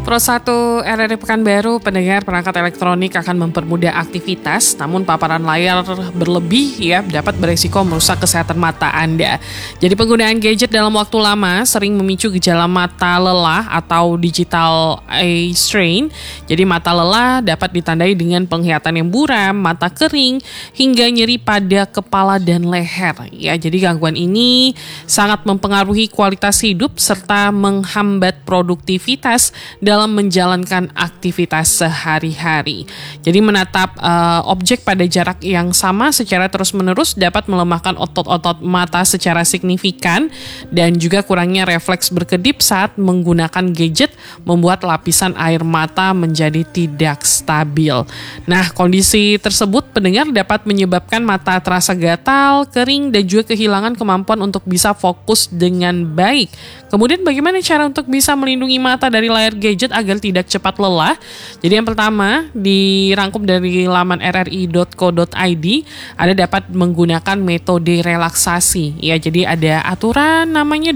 Pro 1 RRI Pekanbaru, pendengar, perangkat elektronik akan mempermudah aktivitas, namun paparan layar berlebih dapat beresiko merusak kesehatan mata Anda. Jadi penggunaan gadget dalam waktu lama sering memicu gejala mata lelah atau digital eye strain. Jadi mata lelah dapat ditandai dengan penglihatan yang buram, mata kering, hingga nyeri pada kepala dan leher. Jadi gangguan ini sangat mempengaruhi kualitas hidup serta menghambat produktivitas dalam menjalankan aktivitas sehari-hari. Jadi menatap objek pada jarak yang sama secara terus-menerus dapat melemahkan otot-otot mata secara signifikan, dan juga kurangnya refleks berkedip saat menggunakan gadget membuat lapisan air mata menjadi tidak stabil. Nah, kondisi tersebut pendengar dapat menyebabkan mata terasa gatal, kering, dan juga kehilangan kemampuan untuk bisa fokus dengan baik. Kemudian bagaimana cara untuk bisa melindungi mata dari layar gadget agar tidak cepat lelah? Jadi yang pertama, dirangkum dari laman rri.co.id, Anda dapat menggunakan metode relaksasi. Jadi ada aturan namanya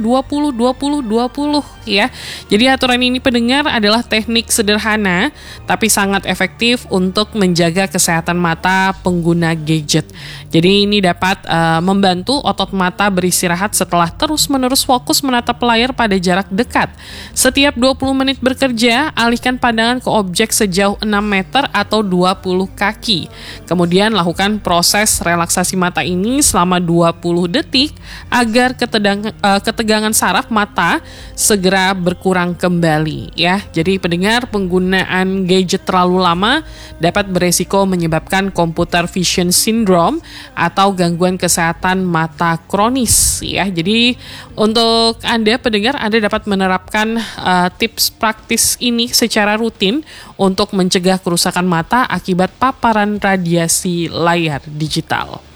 20-20-20 Jadi aturan ini pendengar adalah teknik sederhana tapi sangat efektif untuk menjaga kesehatan mata pengguna gadget. Jadi ini dapat membantu otot mata beristirahat setelah terus-menerus fokus menatap layar pada jarak dekat. Setiap 20 menit bekerja, alihkan pandangan ke objek sejauh 6 meter atau 20 kaki. Kemudian lakukan proses relaksasi mata ini selama 20 detik agar ketegangan saraf mata segera berkurang kembali Jadi pendengar, penggunaan gadget terlalu lama dapat beresiko menyebabkan computer vision syndrome atau gangguan kesehatan mata kronis Jadi untuk Anda pendengar, Anda dapat menerapkan tips praktis ini secara rutin untuk mencegah kerusakan mata akibat paparan radiasi layar digital.